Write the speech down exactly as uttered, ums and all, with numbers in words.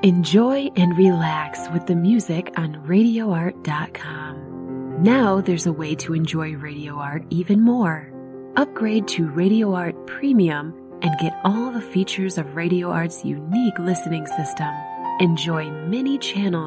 Enjoy and relax with the music on radio art dot com. Now there's a way to enjoy Radio Art even more. Upgrade to Radio Art Premium and get all the features of Radio Art's unique listening system. Enjoy many channels